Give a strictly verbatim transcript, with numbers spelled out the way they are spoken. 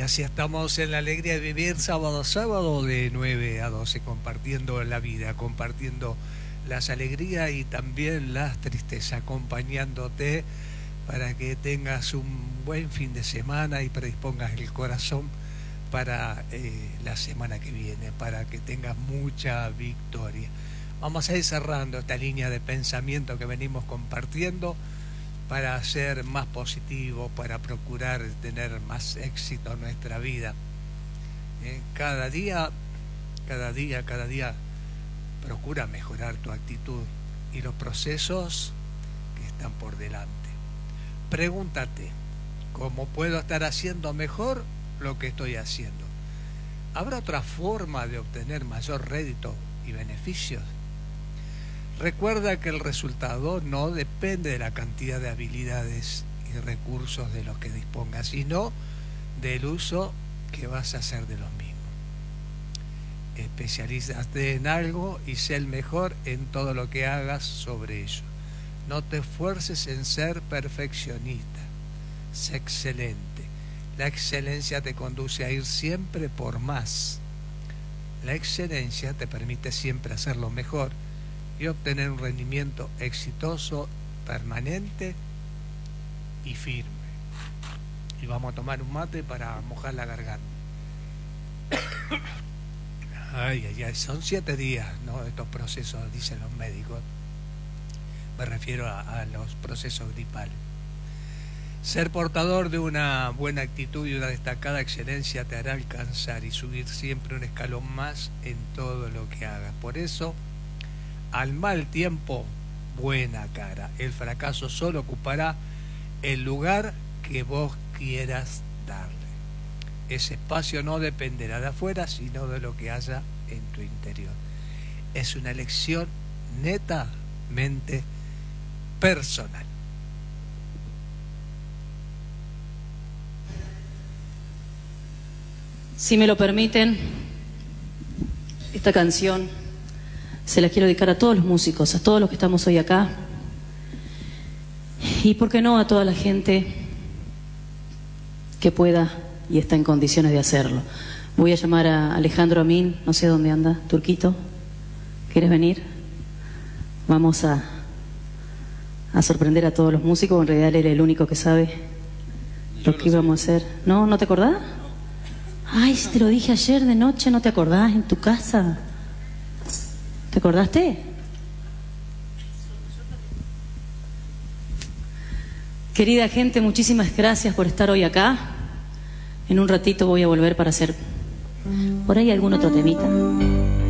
así estamos en la alegría de vivir sábado a sábado de nueve a doce, compartiendo la vida, compartiendo las alegrías y también las tristezas, acompañándote para que tengas un buen fin de semana y predispongas el corazón para eh, la semana que viene, para que tengas mucha victoria. Vamos a ir cerrando esta línea de pensamiento que venimos compartiendo para ser más positivo, para procurar tener más éxito en nuestra vida. Eh, cada día, cada día, cada día procura mejorar tu actitud y los procesos que están por delante. Pregúntate, ¿cómo puedo estar haciendo mejor lo que estoy haciendo? ¿Habrá otra forma de obtener mayor rédito y beneficios? Recuerda que el resultado no depende de la cantidad de habilidades y recursos de los que dispongas, sino del uso que vas a hacer de los mismos. Especialízate en algo y sé el mejor en todo lo que hagas sobre ello. No te esfuerces en ser perfeccionista, sé excelente. La excelencia te conduce a ir siempre por más. La excelencia te permite siempre hacer lo mejor y obtener un rendimiento exitoso, permanente y firme. Y vamos a tomar un mate para mojar la garganta. Ay, ay, ay, son siete días, ¿no? Estos procesos, dicen los médicos. Me refiero a, a los procesos gripales. Ser portador de una buena actitud y una destacada excelencia te hará alcanzar y subir siempre un escalón más en todo lo que hagas. Por eso, al mal tiempo, buena cara. El fracaso solo ocupará el lugar que vos quieras darle. Ese espacio no dependerá de afuera, sino de lo que haya en tu interior. Es una elección netamente personal. Si me lo permiten, esta canción se la quiero dedicar a todos los músicos, a todos los que estamos hoy acá. Y por qué no a toda la gente que pueda y está en condiciones de hacerlo. Voy a llamar a Alejandro Amin, no sé dónde anda, Turquito, ¿quieres venir? Vamos a, a sorprender a todos los músicos, en realidad él era el único que sabe lo que íbamos a hacer. ¿No? ¿No te acordás? Ay, si te lo dije ayer de noche, ¿no te acordás? En tu casa. ¿Te acordaste? Querida gente, muchísimas gracias por estar hoy acá. En un ratito voy a volver para hacer por ahí algún otro temita.